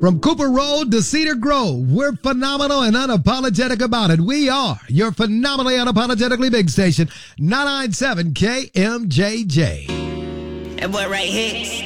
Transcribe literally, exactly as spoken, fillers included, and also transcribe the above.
From Cooper Road to Cedar Grove, we're phenomenal and unapologetic about it. We are your phenomenally unapologetically big station, nine ninety-seven K M J J. That boy right here.